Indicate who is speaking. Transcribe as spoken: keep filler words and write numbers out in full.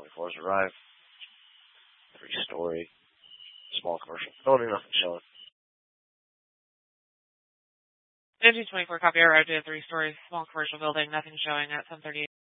Speaker 1: twenty-fours arrive. Three-story, small commercial building, nothing showing.
Speaker 2: N G twenty-four copy arrived at a three-story small commercial building, nothing showing at seven thirty-eight.